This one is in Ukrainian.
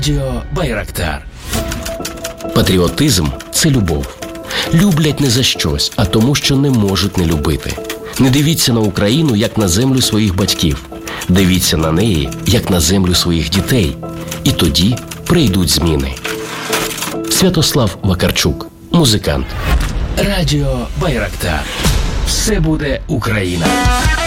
Радіо Байрактар. Патріотизм – це любов. Люблять не за щось, а тому, що не можуть не любити. Не дивіться на Україну, як на землю своїх батьків. Дивіться на неї, як на землю своїх дітей. І тоді прийдуть зміни. Святослав Вакарчук, музикант. Радіо Байрактар. Все буде Україна.